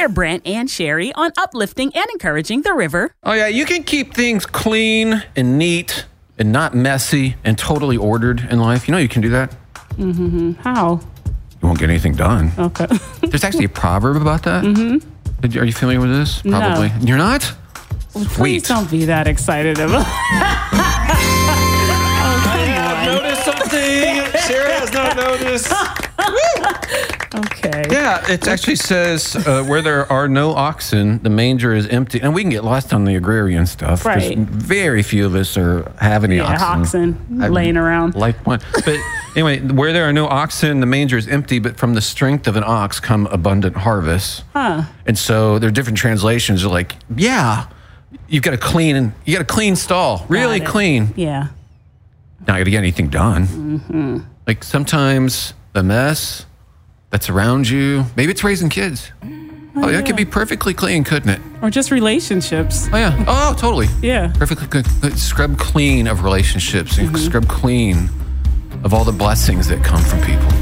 We're Brent and Sherry on uplifting and encouraging the river. Oh, yeah, you can keep things clean and neat and not messy and totally ordered in life. You know you can do that. Mm-hmm. How? You won't get anything done. Okay. There's actually a proverb about that. Mm-hmm. Are you familiar with this? Probably. No. You're not? Well, Sweet. please don't be that excited about I have noticed something. Sarah has not noticed. Okay. Yeah, it actually says where there are no oxen, the manger is empty. And we can get lost on the agrarian stuff. Right. Very few of us have any oxen. Laying around. Like one. But anyway, where there are no oxen, the manger is empty, but from the strength of an ox come abundant harvests. Huh. And so there are different translations. They're like, yeah, you got a clean stall. Really clean. Yeah. Not going to get anything done. Mm-hmm. Like sometimes the mess that's around you, maybe it's raising kids. Oh, that could be perfectly clean, couldn't it? Or just relationships. Oh, yeah. Oh, totally. Yeah. Perfectly good. Scrub clean of relationships. Scrub clean of all the blessings that come from people.